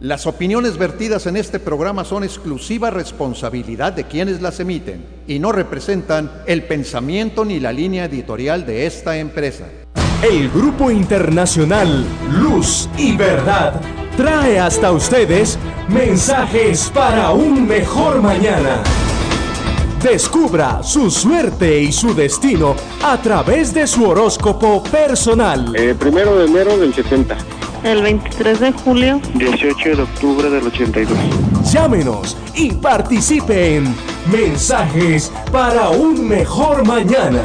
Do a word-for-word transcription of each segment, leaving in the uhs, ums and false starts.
Las opiniones vertidas en este programa son exclusiva responsabilidad de quienes las emiten y no representan el pensamiento ni la línea editorial de esta empresa. El Grupo Internacional Luz y Verdad trae hasta ustedes mensajes para un mejor mañana. Descubra su suerte y su destino a través de su horóscopo personal. Eh, primero de enero del setenta. El veintitrés de julio. dieciocho de octubre del ochenta y dos. Llámenos y participe en Mensajes para un mejor mañana.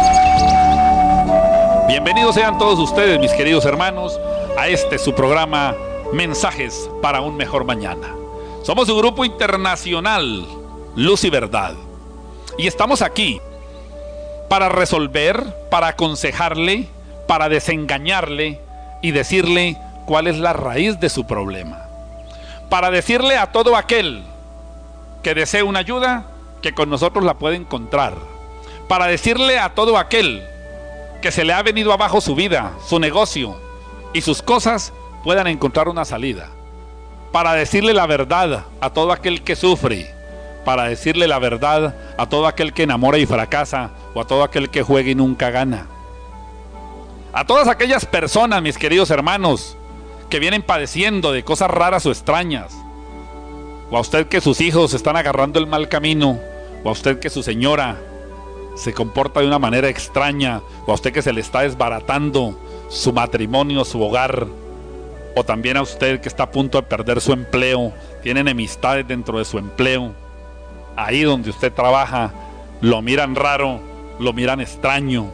Bienvenidos sean todos ustedes, mis queridos hermanos, a este su programa Mensajes para un mejor mañana. Somos un grupo internacional, Luz y Verdad. Y estamos aquí para resolver, para aconsejarle, para desengañarle y decirle cuál es la raíz de su problema. Para decirle a todo aquel que desee una ayuda, que con nosotros la puede encontrar. Para decirle a todo aquel que se le ha venido abajo su vida, su negocio y sus cosas, puedan encontrar una salida. Para decirle la verdad a todo aquel que sufre. Para decirle la verdad a todo aquel que enamora y fracasa, o a todo aquel que juega y nunca gana. A todas aquellas personas, mis queridos hermanos, que vienen padeciendo de cosas raras o extrañas, o a usted que sus hijos están agarrando el mal camino, o a usted que su señora se comporta de una manera extraña, o a usted que se le está desbaratando su matrimonio, su hogar, o también a usted que está a punto de perder su empleo, tiene enemistades dentro de su empleo. Ahí donde usted trabaja, lo miran raro, lo miran extraño.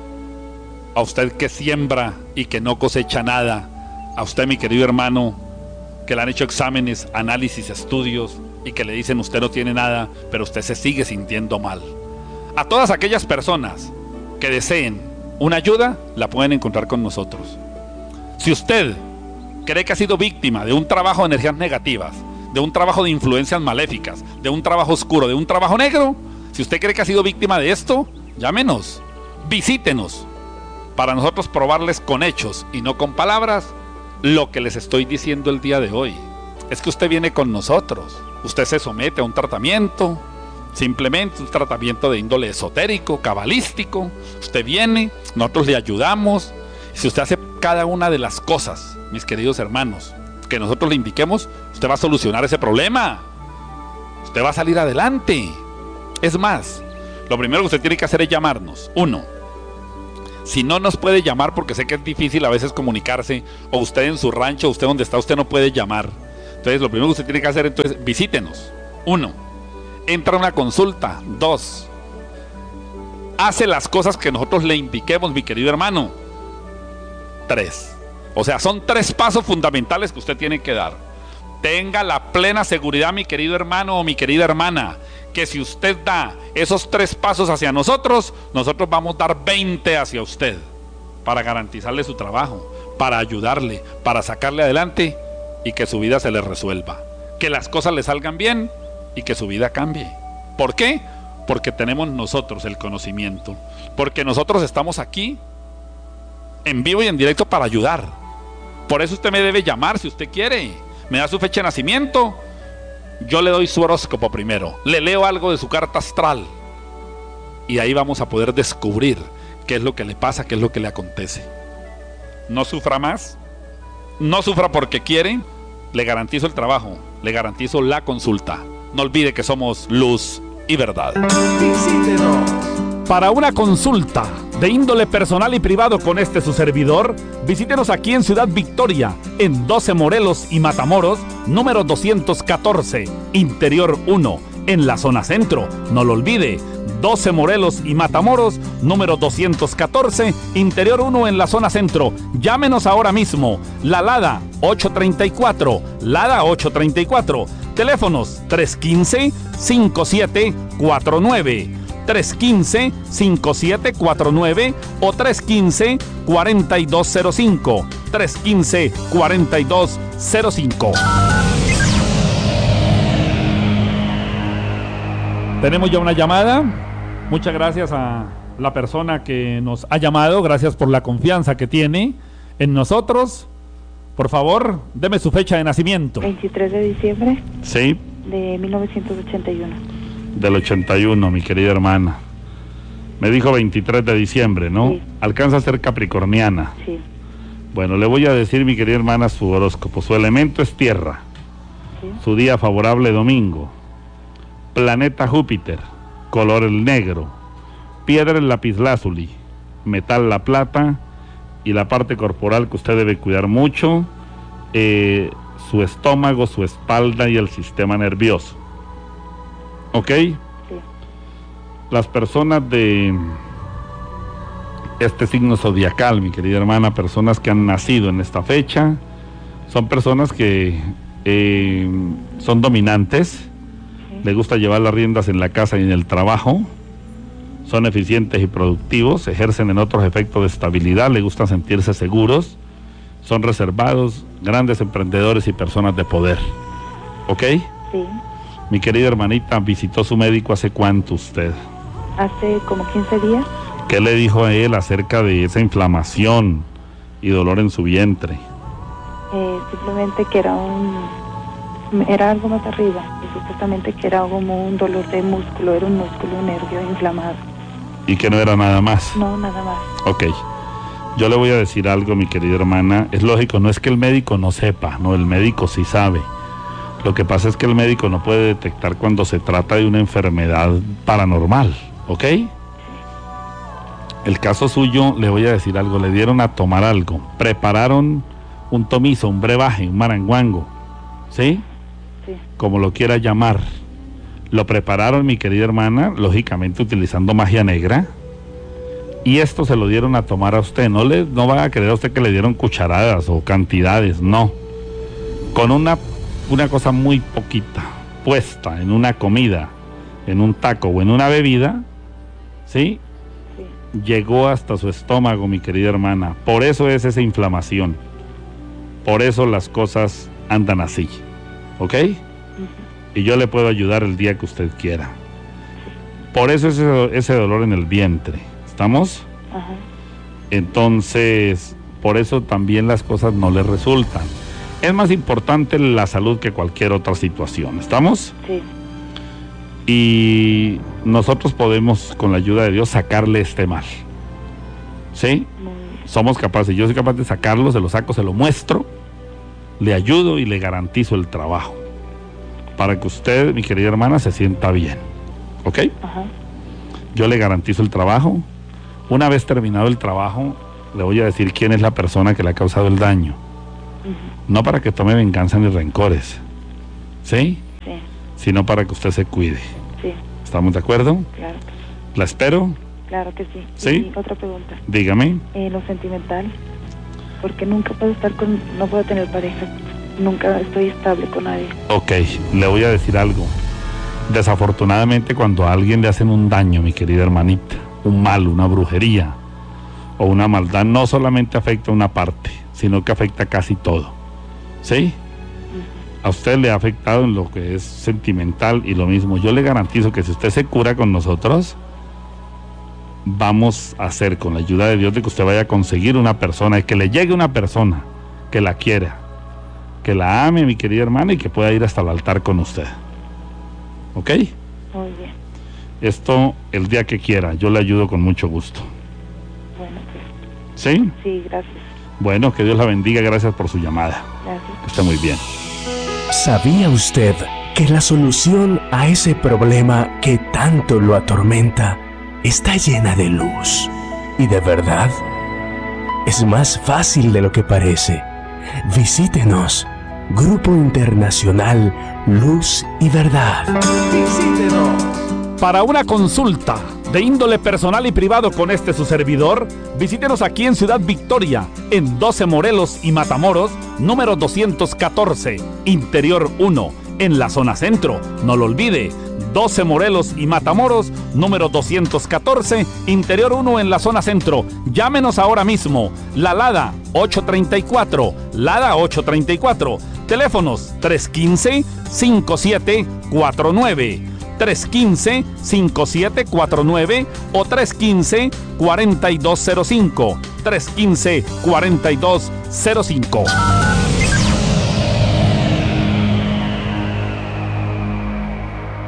A usted que siembra y que no cosecha nada. A usted, mi querido hermano, que le han hecho exámenes, análisis, estudios y que le dicen usted no tiene nada, pero usted se sigue sintiendo mal. A todas aquellas personas que deseen una ayuda, la pueden encontrar con nosotros. Si usted cree que ha sido víctima de un trabajo de energías negativas, de un trabajo de influencias maléficas, de un trabajo oscuro, de un trabajo negro, si usted cree que ha sido víctima de esto, llámenos, visítenos, para nosotros probarles con hechos y no con palabras lo que les estoy diciendo el día de hoy. Es que usted viene con nosotros, usted se somete a un tratamiento, simplemente un tratamiento de índole esotérico, cabalístico. Usted viene, nosotros le ayudamos. Si usted hace cada una de las cosas, mis queridos hermanos, que nosotros le indiquemos, usted va a solucionar ese problema. Usted va a salir adelante. Es más, lo primero que usted tiene que hacer es llamarnos. Uno, si no nos puede llamar, porque sé que es difícil a veces comunicarse, o usted en su rancho, usted donde está, usted no puede llamar. Entonces lo primero que usted tiene que hacer, entonces, visítenos. Uno, entra a una consulta. Dos, hace las cosas que nosotros le indiquemos, mi querido hermano. Tres, o sea, son tres pasos fundamentales que usted tiene que dar. Tenga la plena seguridad, mi querido hermano o mi querida hermana, que si usted da esos tres pasos hacia nosotros, nosotros vamos a dar veinte hacia usted, para garantizarle su trabajo, para ayudarle, para sacarle adelante y que su vida se le resuelva, que las cosas le salgan bien y que su vida cambie. ¿Por qué? Porque tenemos nosotros el conocimiento, porque nosotros estamos aquí en vivo y en directo para ayudar. Por eso usted me debe llamar si usted quiere. Me da su fecha de nacimiento, yo le doy su horóscopo primero, le leo algo de su carta astral y ahí vamos a poder descubrir qué es lo que le pasa, qué es lo que le acontece. No sufra más, no sufra porque quiere, le garantizo el trabajo, le garantizo la consulta. No olvide que somos Luz y Verdad. Visítenos. Para una consulta de índole personal y privado con este su servidor, visítenos aquí en Ciudad Victoria, en doce Morelos y Matamoros, número doscientos catorce, Interior uno, en la zona centro. No lo olvide, doce Morelos y Matamoros, número doscientos catorce, Interior uno, en la zona centro. Llámenos ahora mismo. La Lada ocho treinta y cuatro, Lada ocho treinta y cuatro. Teléfonos tres uno cinco, cinco siete cuatro nueve. tres uno cinco, cinco siete cuatro nueve o tres uno cinco, cuatro dos cero cinco. tres uno cinco, cuatro dos cero cinco. Tenemos ya una llamada. Muchas gracias a la persona que nos ha llamado. Gracias por la confianza que tiene en nosotros. Por favor, deme su fecha de nacimiento. veintitrés de diciembre Sí. de mil novecientos ochenta y uno. Del ochenta y uno, mi querida hermana. Me dijo veintitrés de diciembre, ¿no? Sí. Alcanza a ser capricorniana. Sí. Bueno, le voy a decir, mi querida hermana, su horóscopo. Su elemento es tierra. Sí. Su día favorable, domingo. Planeta Júpiter. Color el negro. Piedra el lapislázuli. Metal la plata. Y la parte corporal que usted debe cuidar mucho, eh, su estómago, su espalda y el sistema nervioso. ¿Ok? Sí. Las personas de este signo zodiacal, mi querida hermana, personas que han nacido en esta fecha, son personas que eh, son dominantes, Sí. les gusta llevar las riendas en la casa y en el trabajo, son eficientes y productivos, ejercen en otros efectos de estabilidad, les gusta sentirse seguros, son reservados, grandes emprendedores y personas de poder. ¿Ok? Sí. Mi querida hermanita, ¿visitó su médico hace cuánto usted? Hace como quince días. ¿Qué le dijo a él acerca de esa inflamación y dolor en su vientre? Eh, simplemente que era un... Era algo más arriba. Y supuestamente que era como un dolor de músculo. Era un músculo, un nervio inflamado. Y que no era nada más. No, nada más. Ok. Yo le voy a decir algo, mi querida hermana. Es lógico, no es que el médico no sepa, no, el médico sí sabe. Lo que pasa es que el médico no puede detectar cuando se trata de una enfermedad paranormal, ¿ok? El caso suyo, le voy a decir algo, le dieron a tomar algo, prepararon un tomizo, un brebaje, un maranguango, ¿sí? Sí. Como lo quiera llamar. Lo prepararon, mi querida hermana, lógicamente utilizando magia negra, y esto se lo dieron a tomar a usted. No le, no va a creer a usted que le dieron cucharadas o cantidades, no. Con una, una cosa muy poquita, puesta en una comida, en un taco o en una bebida, ¿sí? Sí. Llegó hasta su estómago, mi querida hermana. Por eso es esa inflamación. Por eso las cosas andan así, ¿ok? Uh-huh. Y yo le puedo ayudar el día que usted quiera. Por eso ese, ese dolor en el vientre, ¿estamos? Ajá. Entonces, por eso también las cosas no le resultan. Es más importante la salud que cualquier otra situación, ¿estamos? Sí. Y nosotros podemos, con la ayuda de Dios, sacarle este mal, ¿sí? Muy bien. Somos capaces, yo soy capaz de sacarlo, se lo saco, se lo muestro, le ayudo y le garantizo el trabajo, para que usted, mi querida hermana, se sienta bien, ¿ok? Ajá. Yo le garantizo el trabajo. Una vez terminado el trabajo, le voy a decir quién es la persona que le ha causado el daño. Uh-huh. No para que tome venganza ni rencores, ¿sí? Sí. Sino para que usted se cuide. Sí. ¿Estamos de acuerdo? Claro que sí. La espero. Claro que sí. ¿Sí? Y otra pregunta. Dígame. Eh, lo sentimental. Porque nunca puedo estar con... No puedo tener pareja. Nunca estoy estable con nadie. Ok, le voy a decir algo. Desafortunadamente, cuando a alguien le hacen un daño, mi querida hermanita, un mal, una brujería o una maldad, no solamente afecta una parte, sino que afecta casi todo, ¿sí? A usted le ha afectado en lo que es sentimental y lo mismo. Yo le garantizo que si usted se cura con nosotros, vamos a hacer, con la ayuda de Dios, de que usted vaya a conseguir una persona y que le llegue una persona que la quiera, que la ame, mi querida hermana, y que pueda ir hasta el altar con usted. ¿Ok? Muy bien. Esto el día que quiera, yo le ayudo con mucho gusto. Bueno, pues. ¿Sí? Sí, gracias. Bueno, que Dios la bendiga, gracias por su llamada. Gracias. Que esté muy bien. ¿Sabía usted que la solución a ese problema que tanto lo atormenta está llena de luz y de verdad? Es más fácil de lo que parece. Visítenos. Grupo Internacional Luz y Verdad. Visítenos. Para una consulta de índole personal y privado con este su servidor, visítenos aquí en Ciudad Victoria, en doce Morelos y Matamoros, número doscientos catorce, Interior uno, en la zona centro. No lo olvide, doce Morelos y Matamoros, número doscientos catorce, Interior uno, en la zona centro. Llámenos ahora mismo. La Lada ocho treinta y cuatro, Lada ocho treinta y cuatro. Teléfonos tres uno cinco, cinco siete cuatro nueve, tres uno cinco, cinco siete cuatro nueve o tres uno cinco, cuatro dos cero cinco, tres uno cinco, cuatro dos cero cinco.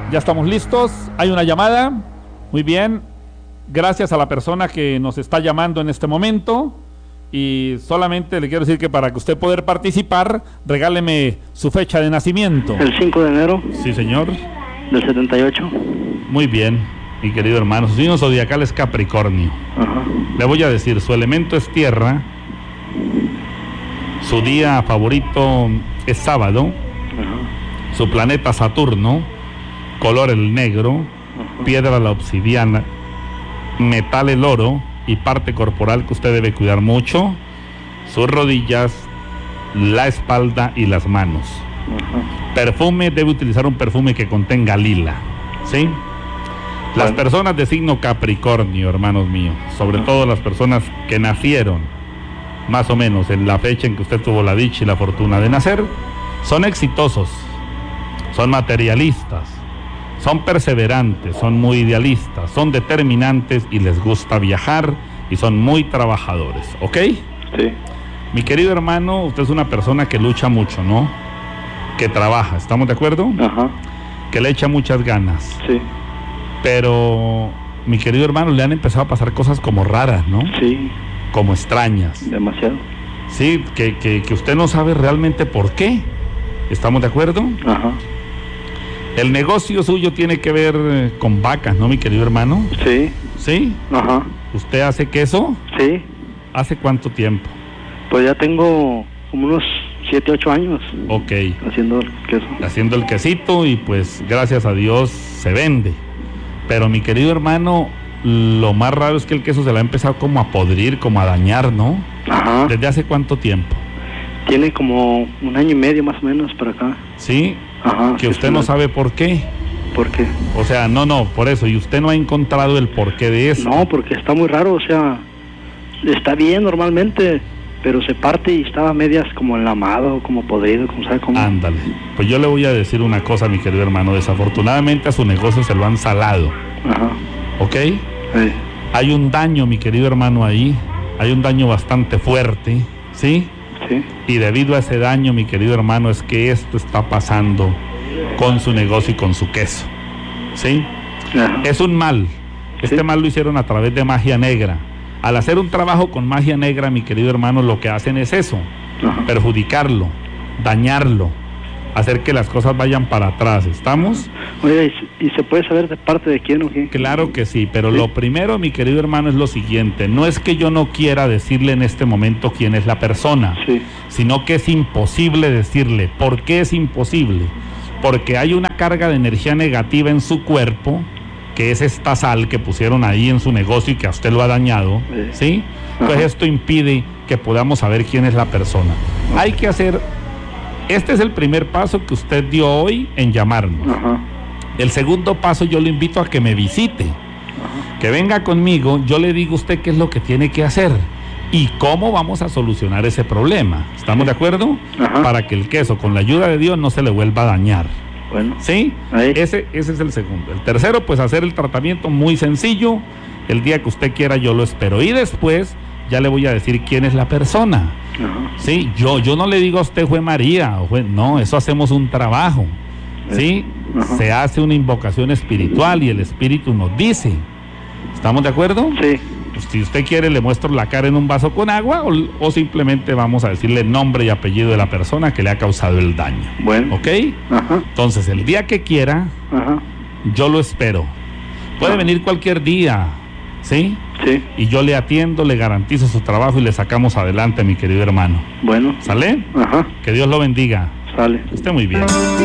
Ya estamos listos. Hay una llamada. Muy bien. Gracias a la persona que nos está llamando en este momento. Y solamente le quiero decir que para que usted pueda participar, regáleme su fecha de nacimiento. El cinco de enero. Sí, señor. Del setenta y ocho. Muy bien, mi querido hermano. Su signo zodiacal es Capricornio. Ajá. Le voy a decir, su elemento es tierra. Su día favorito es sábado. Ajá. Su planeta Saturno. Color el negro. Ajá. Piedra la obsidiana. Metal el oro. Y parte corporal que usted debe cuidar mucho: sus rodillas, la espalda y las manos. Ajá. Perfume, debe utilizar un perfume que contenga lila, ¿sí? Las Bueno. personas de signo Capricornio, hermanos míos, sobre todo las personas que nacieron más o menos en la fecha en que usted tuvo la dicha y la fortuna de nacer, son exitosos, son materialistas, son perseverantes, son muy idealistas, son determinantes y les gusta viajar y son muy trabajadores, ¿ok? Sí. Mi querido hermano, usted es una persona que lucha mucho, ¿no? Que trabaja, ¿estamos de acuerdo? Ajá. Que le echa muchas ganas. Sí. Pero, mi querido hermano, le han empezado a pasar cosas como raras, ¿no? Sí. Como extrañas. Demasiado. Sí, que, que, que usted no sabe realmente por qué. ¿Estamos de acuerdo? Ajá. El negocio suyo tiene que ver eh, con vacas, ¿no, mi querido hermano? Sí. ¿Sí? Ajá. ¿Usted hace queso? Sí. ¿Hace cuánto tiempo? Pues ya tengo como unos siete, ocho años Ok. haciendo queso. Haciendo el quesito y pues gracias a Dios se vende. Pero mi querido hermano, lo más raro es que el queso se le ha empezado como a podrir, como a dañar, ¿no? Ajá. ¿Desde hace cuánto tiempo? Tiene como un año y medio más o menos para acá. ¿Sí? Ajá. Que sí, usted sí. no sabe por qué. ¿Por qué? O sea, no, no, por eso. Y usted no ha encontrado el porqué de eso. No, porque está muy raro, o sea, está bien normalmente, pero se parte y estaba a medias como enlamado, como podrido, como sabe cómo. Ándale. Pues yo le voy a decir una cosa, mi querido hermano. Desafortunadamente a su negocio se lo han salado. Ajá. ¿Ok? Sí. Hay un daño, mi querido hermano, ahí. Hay un daño bastante fuerte. ¿Sí? Sí. Y debido a ese daño, mi querido hermano, es que esto está pasando con su negocio y con su queso. ¿Sí? Ajá. Es un mal. Este Sí. mal lo hicieron a través de magia negra. Al hacer un trabajo con magia negra, mi querido hermano, lo que hacen es eso: Ajá. perjudicarlo, dañarlo, hacer que las cosas vayan para atrás. ¿Estamos? Oiga, ¿y, se- ¿y se puede saber de parte de quién o qué? Claro que sí, pero Sí. lo primero, mi querido hermano, es lo siguiente: no es que yo no quiera decirle en este momento quién es la persona, Sí. sino que es imposible decirle. ¿Por qué es imposible? Porque hay una carga de energía negativa en su cuerpo, que es esta sal que pusieron ahí en su negocio y que a usted lo ha dañado, Sí. ¿sí? Pues Ajá. esto impide que podamos saber quién es la persona. Hay que hacer, este es el primer paso que usted dio hoy en llamarnos. Ajá. El segundo paso, yo lo invito a que me visite, que venga conmigo. Yo le digo a usted qué es lo que tiene que hacer y cómo vamos a solucionar ese problema. ¿Estamos de acuerdo? Ajá. Para que el queso, con la ayuda de Dios, no se le vuelva a dañar. Bueno. ¿Sí? Ahí. Ese, ese es el segundo. El tercero, pues hacer el tratamiento muy sencillo. El día que usted quiera, yo lo espero. Y después ya le voy a decir quién es la persona. Ajá. Sí, yo, yo no le digo a usted fue María, o fue, no, eso hacemos un trabajo. ¿Sí? Ajá. Se hace una invocación espiritual y el espíritu nos dice. ¿Estamos de acuerdo? Sí. Pues si usted quiere, le muestro la cara en un vaso con agua o, o simplemente vamos a decirle nombre y apellido de la persona que le ha causado el daño. Bueno. ¿Ok? Ajá. Entonces, el día que quiera, Ajá. yo lo espero. Puede Ah. venir cualquier día, ¿sí? Sí. Y yo le atiendo, le garantizo su trabajo y le sacamos adelante, mi querido hermano. Bueno. ¿Sale? Ajá. Que Dios lo bendiga. Sale. Que esté muy bien.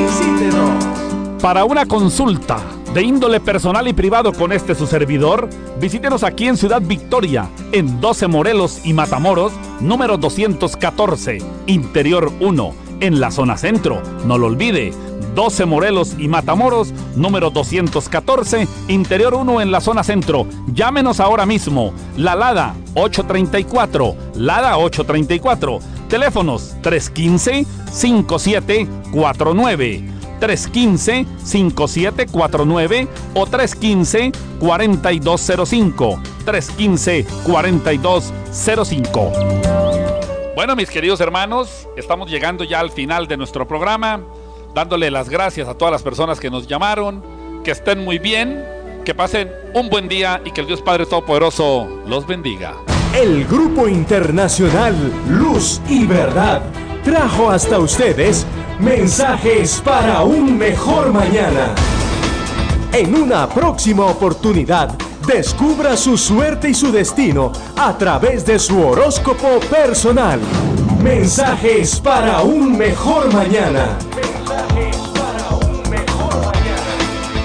Visítenos. Para una consulta de índole personal y privado con este su servidor, visítenos aquí en Ciudad Victoria, en doce Morelos y Matamoros, número doscientos catorce, Interior uno, en la zona centro. No lo olvide, doce Morelos y Matamoros, número doscientos catorce, Interior uno, en la zona centro. Llámenos ahora mismo. La Lada ocho treinta y cuatro, Lada ocho treinta y cuatro. Teléfonos tres uno cinco, cinco siete cuatro nueve. tres uno cinco, cinco siete cuatro nueve o tres uno cinco, cuatro dos cero cinco. tres uno cinco, cuatro dos cero cinco. Bueno, mis queridos hermanos, estamos llegando ya al final de nuestro programa, dándole las gracias a todas las personas que nos llamaron. que estén muy bien, que pasen un buen día y que el Dios Padre Todopoderoso los bendiga. El Grupo Internacional Luz y Verdad trajo hasta ustedes mensajes para un mejor mañana. En una próxima oportunidad, descubra su suerte y su destino a través de su horóscopo personal. Mensajes para un mejor mañana. Mensajes para un mejor mañana.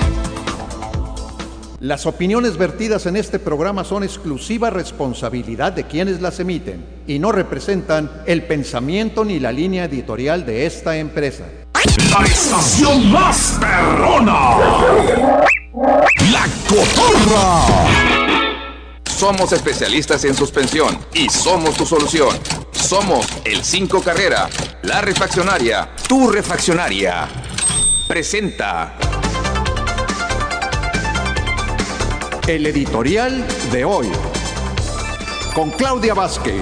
Las opiniones vertidas en este programa son exclusiva responsabilidad de quienes las emiten y no representan el pensamiento ni la línea editorial de esta empresa. La estación más perrona, La Cotorra. Somos especialistas en suspensión y somos tu solución. Somos el cinco Carrera, La Refaccionaria, tu refaccionaria. Presenta el editorial de hoy, con Claudia Vázquez.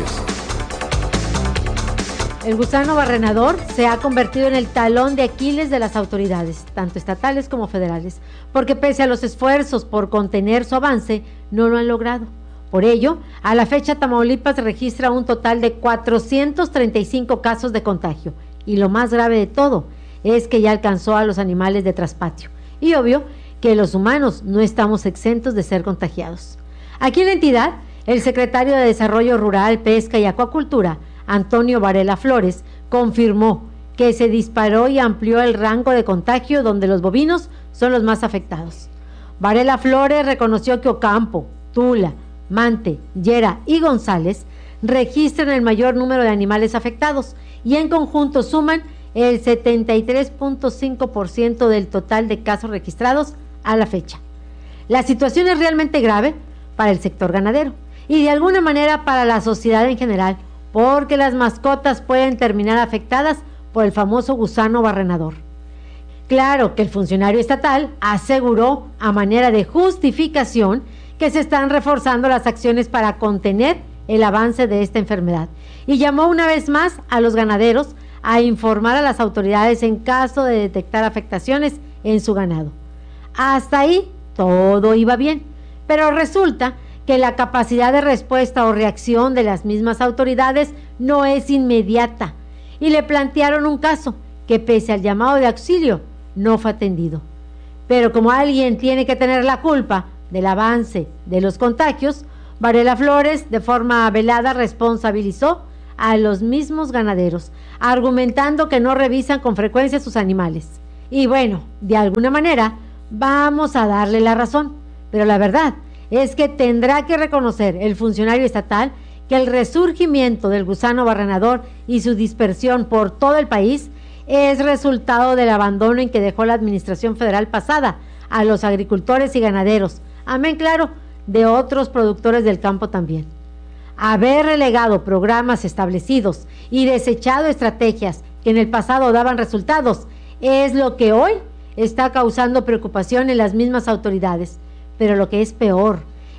El gusano barrenador se ha convertido en el talón de Aquiles de las autoridades, tanto estatales como federales, porque pese a los esfuerzos por contener su avance, no lo han logrado. Por ello, a la fecha Tamaulipas registra un total de cuatrocientos treinta y cinco casos de contagio, y lo más grave de todo es que ya alcanzó a los animales de traspatio, y obvio que los humanos no estamos exentos de ser contagiados. Aquí en la entidad, el secretario de Desarrollo Rural, Pesca y Acuacultura, Antonio Varela Flores, confirmó que se disparó y amplió el rango de contagio donde los bovinos son los más afectados. Varela Flores reconoció que Ocampo, Tula, Mante, Llera y González registran el mayor número de animales afectados y en conjunto suman el setenta y tres punto cinco por ciento del total de casos registrados a la fecha. La situación es realmente grave para el sector ganadero y de alguna manera para la sociedad en general, porque las mascotas pueden terminar afectadas por el famoso gusano barrenador. Claro que el funcionario estatal aseguró a manera de justificación que se están reforzando las acciones para contener el avance de esta enfermedad y llamó una vez más a los ganaderos a informar a las autoridades en caso de detectar afectaciones en su ganado. Hasta ahí todo iba bien, pero resulta que la capacidad de respuesta o reacción de las mismas autoridades no es inmediata y le plantearon un caso que pese al llamado de auxilio no fue atendido. Pero como alguien tiene que tener la culpa del avance de los contagios, Varela Flores de forma velada responsabilizó a los mismos ganaderos, argumentando que no revisan con frecuencia sus animales. Y bueno, de alguna manera vamos a darle la razón, pero la verdad es que tendrá que reconocer el funcionario estatal que el resurgimiento del gusano barrenador y su dispersión por todo el país es resultado del abandono en que dejó la administración federal pasada a los agricultores y ganaderos, amén claro, de otros productores del campo también. Haber relegado programas establecidos y desechado estrategias que en el pasado daban resultados es lo que hoy está causando preocupación en las mismas autoridades, pero lo que es peor,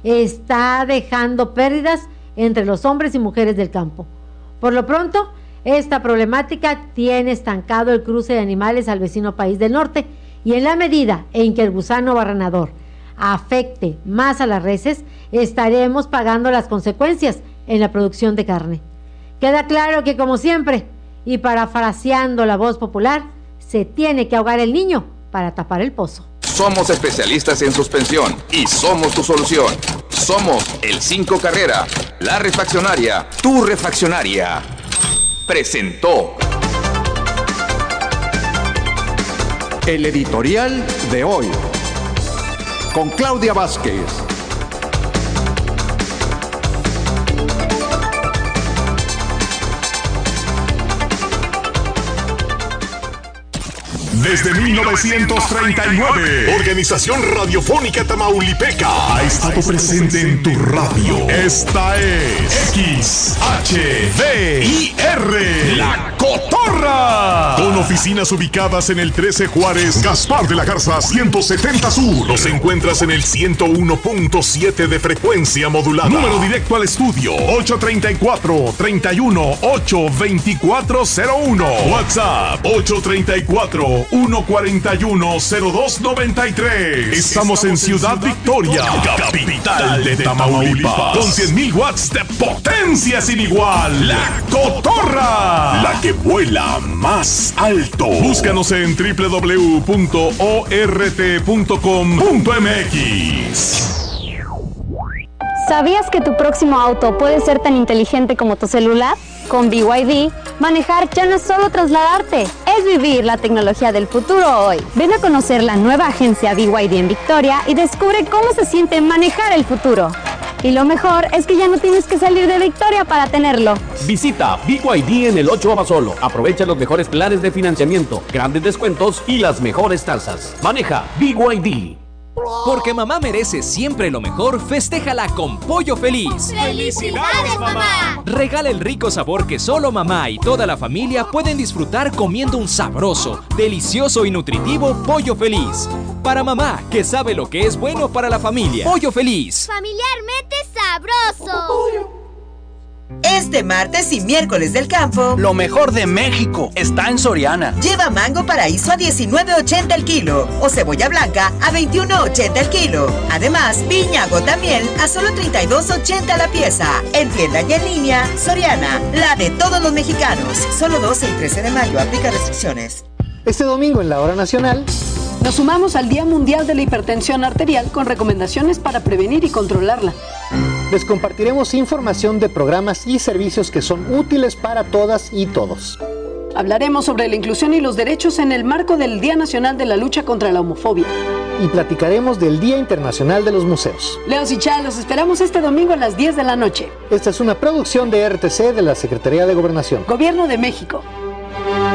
está dejando pérdidas entre los hombres y mujeres del campo. Por lo pronto, esta problemática tiene estancado el cruce de animales al vecino país del norte y en la medida en que el gusano barrenador afecte más a las reses, estaremos pagando las consecuencias en la producción de carne. Queda claro que, como siempre, y parafraseando la voz popular, se tiene que ahogar el niño para tapar el pozo. Somos especialistas en suspensión y somos tu solución. Somos el cinco Carrera, La Refaccionaria, tu refaccionaria. Presentó el editorial de hoy, con Claudia Vázquez. Desde mil novecientos treinta y nueve, Organización Radiofónica Tamaulipeca ha estado presente en tu radio. Esta es X H V I R, La Cotorra, con Oficinas ubicadas en el trece Juárez, Gaspar de la Garza ciento setenta Sur. Los encuentras en el ciento uno punto siete de frecuencia modulada. Número directo al estudio ocho treinta y cuatro, treinta y uno, ocho veinticuatro cero uno. WhatsApp ocho treinta y cuatro, uno cuarenta y uno, cero dos noventa y tres. Estamos en Ciudad Victoria, capital de Tamaulipas, con cien mil watts de potencia sin igual. La Cotorra, la que vuela más alto. Búscanos en doble u doble u doble u punto o r t punto com punto m x. ¿Sabías que tu próximo auto puede ser tan inteligente como tu celular? Con B Y D, manejar ya no es solo trasladarte, es vivir la tecnología del futuro hoy. Ven a conocer la nueva agencia B Y D en Victoria y descubre cómo se siente manejar el futuro. Y lo mejor es que ya no tienes que salir de Victoria para tenerlo. Visita B Y D en el ocho Abasolo. Aprovecha los mejores planes de financiamiento, grandes descuentos y las mejores tasas. Maneja B Y D. Porque mamá merece siempre lo mejor, festéjala con Pollo Feliz. ¡Felicidades, mamá! Regala el rico sabor que solo mamá y toda la familia pueden disfrutar comiendo un sabroso, delicioso y nutritivo Pollo Feliz. Para mamá, que sabe lo que es bueno para la familia. Pollo Feliz. Familiarmente sabroso. Este martes y miércoles del campo, lo mejor de México está en Soriana. Lleva mango paraíso a diecinueve ochenta el kilo o cebolla blanca a veintiuno ochenta el kilo. Además, piña gota miel a solo treinta y dos ochenta la pieza. En tienda y en línea, Soriana, la de todos los mexicanos. Solo doce y trece de mayo, aplica restricciones. Este domingo en la Hora Nacional nos sumamos al Día Mundial de la Hipertensión Arterial con recomendaciones para prevenir y controlarla. Les compartiremos información de programas y servicios que son útiles para todas y todos. Hablaremos sobre la inclusión y los derechos en el marco del Día Nacional de la Lucha contra la Homofobia. Y platicaremos del Día Internacional de los Museos. Leos y Chá, los esperamos este domingo a las diez de la noche. Esta es una producción de R T C de la Secretaría de Gobernación. Gobierno de México.